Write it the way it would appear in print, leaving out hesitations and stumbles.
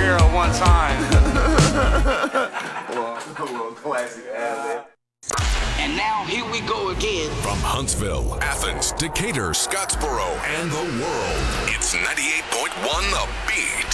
girl one time. Well, classic ad. And now here we go again. From Huntsville, Athens, Decatur, Scottsboro, and the world, it's 98.1 The Beat.